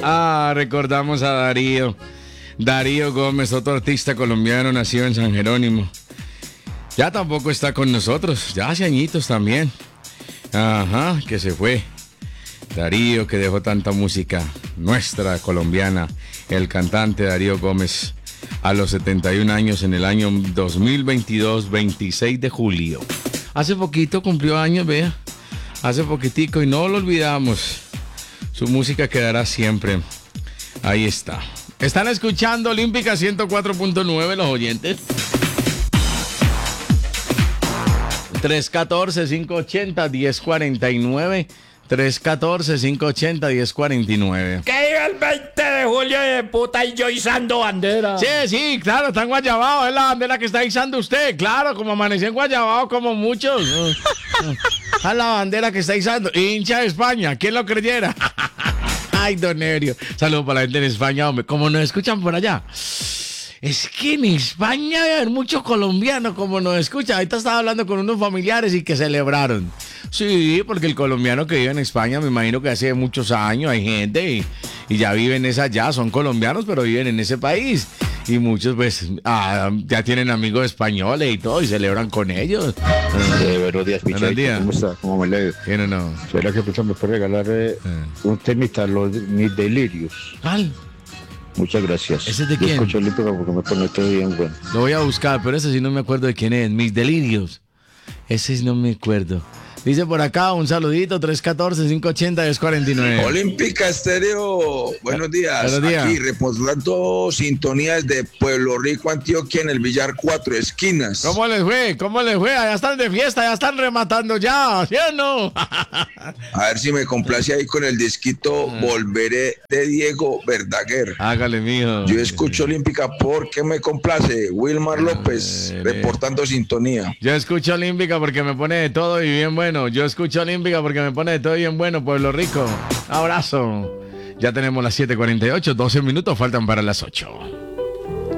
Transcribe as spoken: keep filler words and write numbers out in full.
Ah, recordamos a Darío. Darío Gómez, otro artista colombiano nacido en San Jerónimo. Ya tampoco está con nosotros, ya hace añitos también. Ajá, que se fue. Darío, que dejó tanta música nuestra, colombiana. El cantante Darío Gómez, a los setenta y un años en el año dos mil veintidós, veintiséis de julio. Hace poquito cumplió años, vea. Hace poquitico y no lo olvidamos. Su música quedará siempre. Ahí está. Están escuchando Olímpica ciento cuatro punto nueve los oyentes. tres uno cuatro, cinco ocho cero, uno cero cuatro nueve. tres uno cuatro, cinco ocho cero, uno cero cuatro nueve. Que iba el veinte de julio de puta y yo izando bandera. Sí, sí, claro, está en Guayabao. Es la bandera que está izando usted. Claro, como amaneció en Guayabao, como muchos. Es la bandera que está izando. Hincha de España, ¿quién lo creyera? Ay, don Erio. Saludos para la gente en España, hombre. Como nos escuchan por allá. Es que en España hay muchos colombianos como nos escuchan. Ahorita estaba hablando con unos familiares y que celebraron. Sí, porque el colombiano que vive en España, me imagino que hace muchos años hay gente y, y ya viven esa allá, son colombianos, pero viven en ese país. Y muchos pues ah, ya tienen amigos españoles y todo y celebran con ellos. Eh, buenos días, Pichadito. ¿Cómo está? ¿Cómo me le ha ido? ¿Quién o no? ¿Será que pues, me puede regalar eh, eh. un temita, los mis delirios? ¿Cuál? Muchas gracias. ¿Ese es de Yo quién? escucho Olímpica porque me pone todo bien bueno. Lo voy a buscar, pero ese sí no me acuerdo de quién es. Mis delirios. Ese sí no me acuerdo. Dice por acá un saludito, tres uno cuatro, cinco ocho cero, uno cero cuatro nueve. Olímpica Estéreo, buenos días. Buenos días. Aquí reportando sintonías de Pueblo Rico, Antioquia, en el Villar Cuatro Esquinas. ¿Cómo les fue? ¿Cómo les fue? Ya están de fiesta, ya están rematando ya, ¿sí o no? A ver si me complace ahí con el disquito Volveré de Diego Verdaguer. Hágale, mijo. Yo escucho Olímpica porque me complace. Wilmar López, reportando sintonía. Yo escucho Olímpica porque me pone de todo y bien bueno. Yo escucho Olímpica porque me pone de todo bien bueno, Pueblo Rico. Abrazo. Ya tenemos las siete cuarenta y ocho, doce minutos faltan para las ocho.